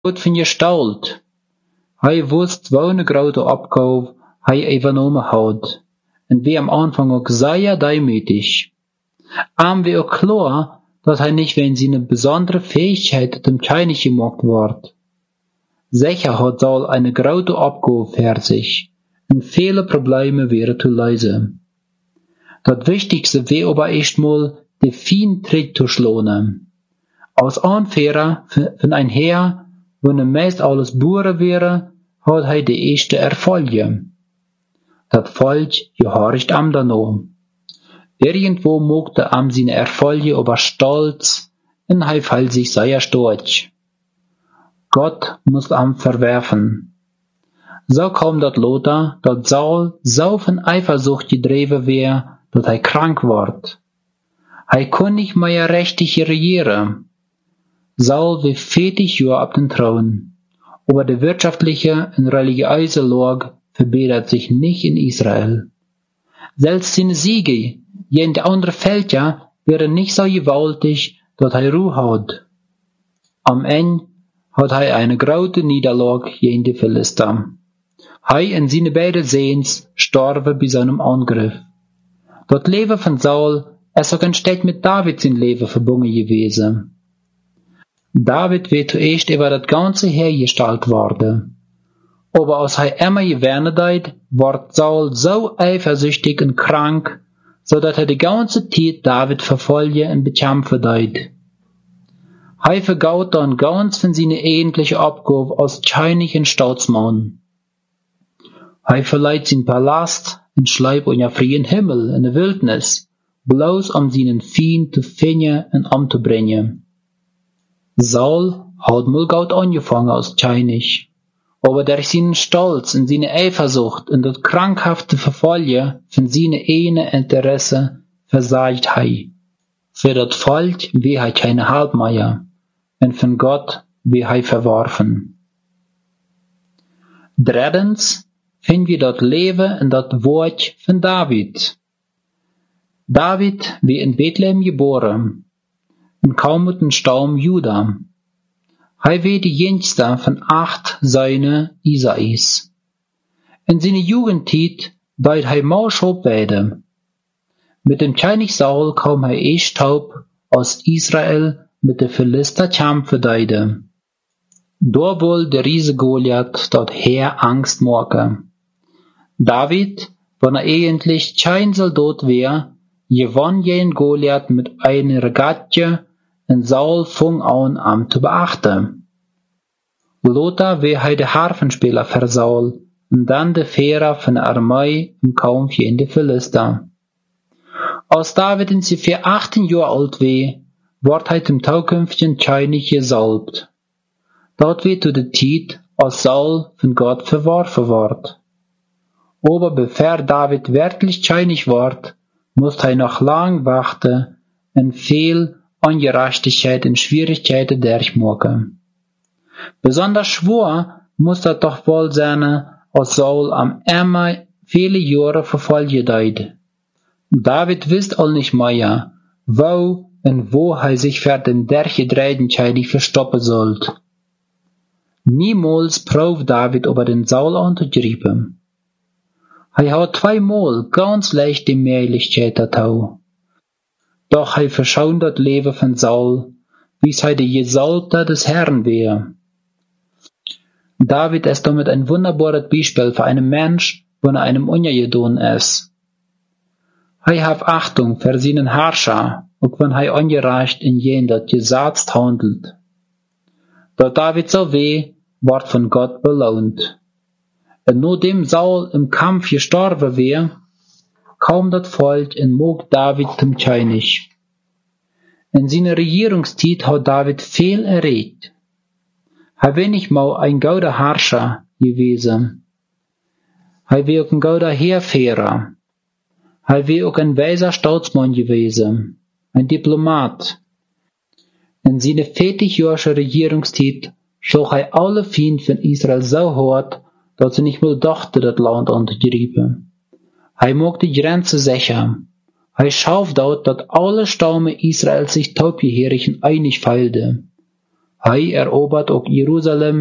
Goed van gestalt. Hij wist welke grote opgave hij übernommen had. En wie am Anfang auch sehr demütig. Wie auch klar, dass hij nicht wegen seiner besonderen Fähigkeit zum König gemacht wird. Sicher hat Saul eine grote Aufgabe für sich, und viele Probleme wäre zu lösen. Das Wichtigste wäre aber erstmal, den feinen Trick zu schlagen. Als Anführer von ein Heer, wo meist alles Bauern wäre, hat hij die erste Erfolge. Das Volk gehorcht am danach. Irgendwo mochte am seine Erfolge aber stolz, und hij fällt sich sehr stolz. Gott muss am verwerfen. So kam dat Lothar, dat Saul so von Eifersucht gedreven wär, dat hij krank ward. Hij kon nicht mehr richtig regieren. Saul war 40 Jahre auf den Thron, aber die wirtschaftliche und religiöse Lage verbessert sich nicht in Israel. Selbst seine Siege gegen die anderen Völker wären nicht so gewaltig, dass er Ruhe hat. Am Ende hat er eine große Niederlage gegen die Philister. Er und seine beiden Sehens starben bei seinem Angriff. Das Leben von Saul ist auch ein Stück mit David sein Leben verbunden gewesen. David wird zuerst über das ganze Heer gestaltet worden. Aber als er immer gewarnt hat, wird Saul so eifersüchtig und krank, so dass er die ganze Zeit David verfolgen und bekämpfen hat. Er vergaut dann ganz von seiner eigentlichen Aufgabe als König und Staatsmann. Er verleiht seinen Palast und schleift in den freien Himmel in der Wildnis, bloß seinen Feind zu finden und umzubringen. Saul hat mal gut angefangen als König, aber durch seinen Stolz und seine Eifersucht und das krankhafte Verfolgen von seinen eigenen Interessen versagt er. Für das Volk war er keine Halt mehr, und von Gott war er verworfen. Drittens finden wir das Leben und das Wort von David. David war in Bethlehem geboren und kam mit dem Stamm Juda. Er war die jüngste von 8 Söhnen Isais. In seiner Jugendzeit deit er Maulschub werden. Mit dem König Saul kam er erst taub, als Israel mit den Philister kämpfen deide. Da wohl der Riese Goliath dort Heer Angst machen. David, wenn er eigentlich kein Soldat wär, gewann gegen Goliath mit einer Regatta und Saul fing an, am zu beachten. Lothar war der Harfenspieler für Saul und dann der Führer von der Armee im Kampf gegen die Philister. Als David ungefähr 18 Jahre alt war, ward er zum zukünftigen König gesalbt. Dort wird zu der Zeit, als Saul von Gott verworfen ward. Aber bevor David wirklich König ward, musste er noch lang warten und viel Ungerechtigkeit und Schwierigkeiten durchmachen. Besonders schwer muss das doch wohl sein, als Saul am immer viele Jahre verfolgt hat. David wusste all nicht mehr, wo und wo er sich für den durchgedrehten König verstoppen sollte. Niemals probt David über den Saul anzugreifen. Er hat 2-mal ganz leicht die Möglichkeit dazu. Doch er verschont das Leben von Saul, wie er der Gesalbte des Herrn wäre. David ist damit ein wunderbares Beispiel für einen Mensch, wenn er einem ungetan ist. Er hat Achtung für seinen Herrscher, auch wenn er ungerecht in jenem Gesetz handelt. Da David so weh, wird von Gott belohnt. Und nachdem Saul im Kampf gestorben wäre, kam das Volk und mag David zum König. In seiner Regierungszeit hat David viel erregt. Er war nicht mal ein guter Herrscher gewesen. Er war auch ein guter Heerführer. Er war auch ein weiser Staatsmann gewesen, ein Diplomat. In seiner 40-jährigen Regierungszeit schlug er alle Feinde von Israel so hart, dass sie nicht mehr dachten, das Land anzugreifen. Er mag die Grenze sicher. Er schuf dort, dass alle Stämme Israel sich taubgehörig und einig feilten. Hij erobert ook Jeruzalem